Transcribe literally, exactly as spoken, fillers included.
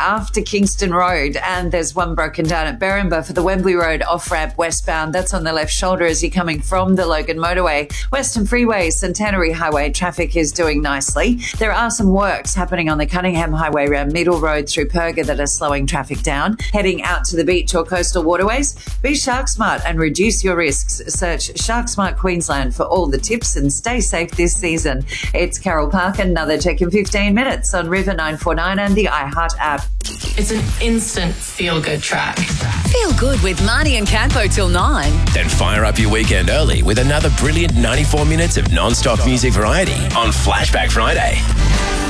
after Kingston Road, and there's one broken down at Berrinba for the Wembley Road off-ramp westbound. That's on the left shoulder as you're coming from the Logan Motorway. Western Freeway, Centenary Highway traffic is doing nicely. There are some works happening on the Cunningham Highway around Middle Road through Perga that are slowing traffic down. Heading out to the beach or coastal waterways, be Shark Smart and reduce your risks. Search Shark Smart Queensland for all the tips and stay safe this season. It's Carol Park, another check in fifteen minutes on River nine forty-nine and the iHeart app. It's an instant feel-good track. Feel good with Marnie and Campo till nine. Then fire up your weekend early with another brilliant ninety-four minutes of non-stop music variety on Flashback Friday.